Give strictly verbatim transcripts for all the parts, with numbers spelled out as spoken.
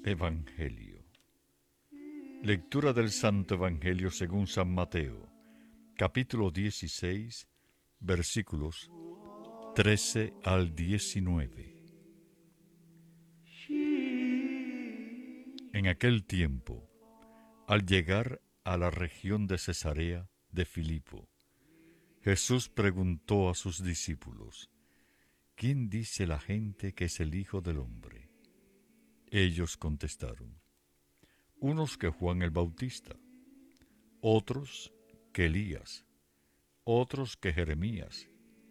Evangelio. Lectura del Santo Evangelio según San Mateo, capítulo dieciséis, versículos trece al diecinueve. En aquel tiempo, al llegar a la región de Cesarea de Filipo, Jesús preguntó a sus discípulos: ¿Quién dice la gente que es el Hijo del Hombre? Ellos contestaron: unos que Juan el Bautista, otros que Elías, otros que Jeremías,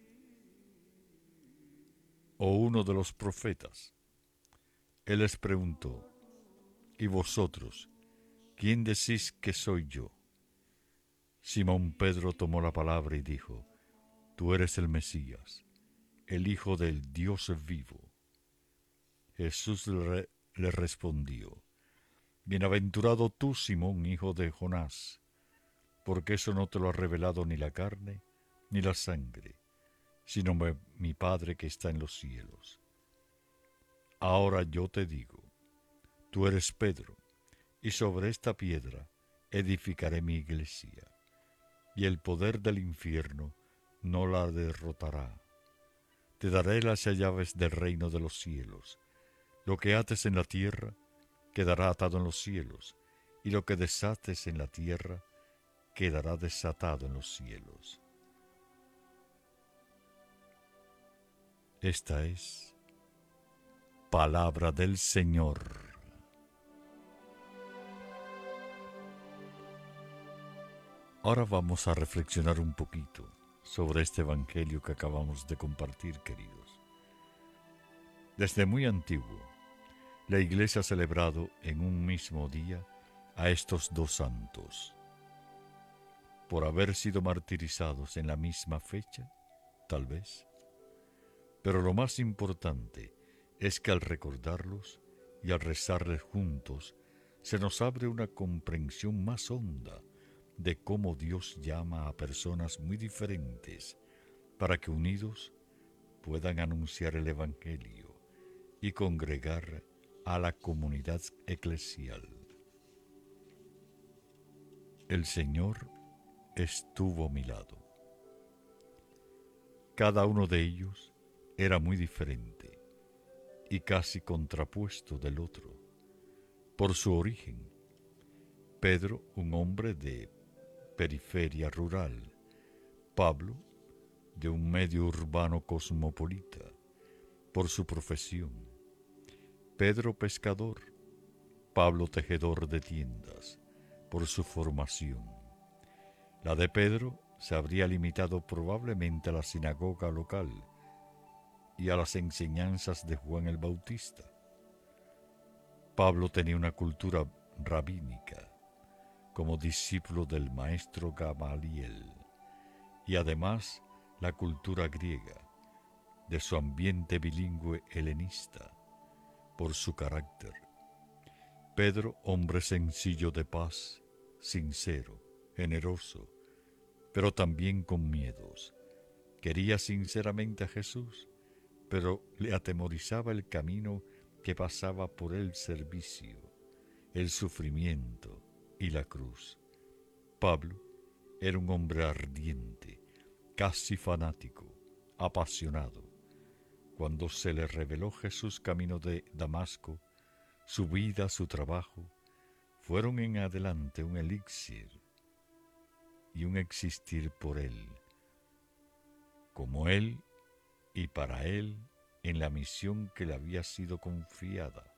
o uno de los profetas. Él les preguntó: ¿y vosotros, quién decís que soy yo? Simón Pedro tomó la palabra y dijo: Tú eres el Mesías, el Hijo del Dios vivo. Jesús le, le respondió: Bienaventurado tú, Simón, hijo de Jonás, porque eso no te lo ha revelado ni la carne ni la sangre, sino mi Padre que está en los cielos. Ahora yo te digo, tú eres Pedro, y sobre esta piedra edificaré mi iglesia, y el poder del infierno no la derrotará. Te daré las llaves del reino de los cielos. Lo que ates en la tierra quedará atado en los cielos, y lo que desates en la tierra quedará desatado en los cielos. Esta es palabra del Señor. Ahora vamos a reflexionar un poquito sobre este evangelio que acabamos de compartir, queridos. Desde muy antiguo, la Iglesia ha celebrado en un mismo día a estos dos santos. Por haber sido martirizados en la misma fecha, tal vez. Pero lo más importante es que al recordarlos y al rezarles juntos, se nos abre una comprensión más honda de cómo Dios llama a personas muy diferentes para que unidos puedan anunciar el Evangelio y congregar a la comunidad eclesial. El Señor estuvo a mi lado. Cada uno de ellos era muy diferente y casi contrapuesto del otro por su origen. Pedro, un hombre de periferia rural; Pablo, de un medio urbano cosmopolita, por su profesión; Pedro, pescador; Pablo, tejedor de tiendas, por su formación. La de Pedro se habría limitado probablemente a la sinagoga local y a las enseñanzas de Juan el Bautista. Pablo tenía una cultura rabínica, como discípulo del maestro Gamaliel, y además la cultura griega, de su ambiente bilingüe helenista, por su carácter. Pedro, hombre sencillo de paz, sincero, generoso, pero también con miedos. Quería sinceramente a Jesús, pero le atemorizaba el camino que pasaba por el servicio, el sufrimiento y la cruz. Pablo era un hombre ardiente, casi fanático, apasionado. Cuando se le reveló Jesús camino de Damasco, su vida, su trabajo, fueron en adelante un elixir y un existir por él, como él y para él en la misión que le había sido confiada,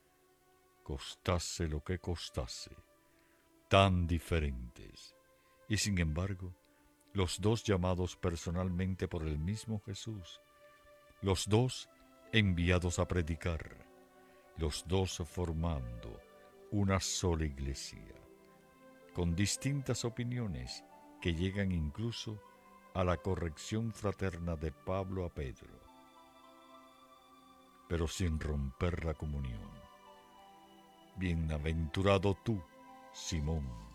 costase lo que costase. Tan diferentes, y sin embargo, los dos llamados personalmente por el mismo Jesús, los dos enviados a predicar, los dos formando una sola iglesia, con distintas opiniones que llegan incluso a la corrección fraterna de Pablo a Pedro, pero sin romper la comunión. Bienaventurado tú, Simón,